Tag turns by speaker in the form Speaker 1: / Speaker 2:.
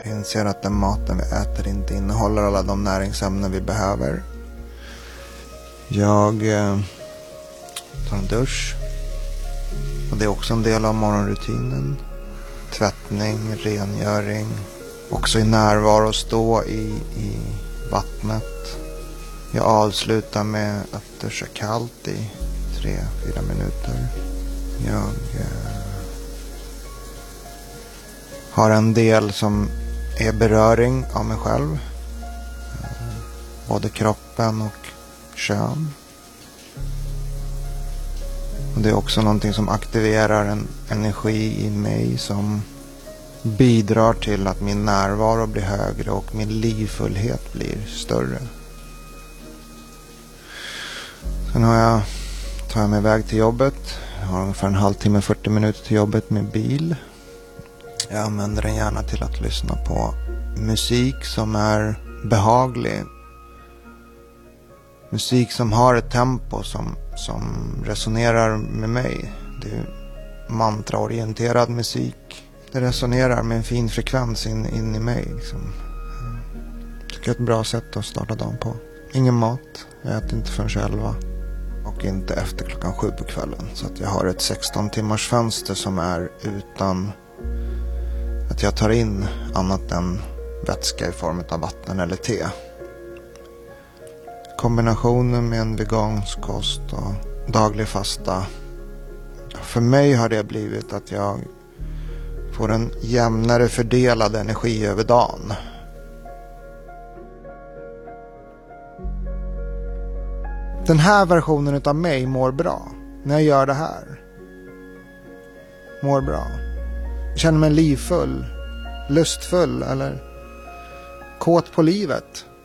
Speaker 1: Vi inser att den maten vi äter inte innehåller alla de näringsämnen vi behöver. Jag tar en dusch. Och det är också en del av morgonrutinen. Tvättning, rengöring. Också i närvaro stå i vattnet. Jag avslutar med att duscha kallt i 3-4 minuter. Jag har en del som är beröring av mig själv. Både kroppen och kön. Och det är också någonting som aktiverar en energi i mig som bidrar till att min närvaro blir högre och min livfullhet blir större. Sen tar jag mig iväg till jobbet. Jag har ungefär en halvtimme, 40 minuter till jobbet med bil. Jag använder den gärna till att lyssna på musik som är behaglig. Musik som har ett tempo som resonerar med mig. Det är mantraorienterad musik. Det resonerar med en fin frekvens in i mig. Liksom. Jag tycker det är ett bra sätt att starta dagen på. Ingen mat. Jag äter inte förrän 11. Och inte efter klockan 7 på kvällen. Så att jag har ett 16 timmars fönster som är utan att jag tar in annat än vätska i form av vatten eller te. Kombinationen med en vegansk kost och daglig fasta. För mig har det blivit att jag får en jämnare fördelad energi över dagen. Den här versionen av mig mår bra när jag gör det här. Mår bra. Jag känner mig livfull, lustfull eller kåt på livet.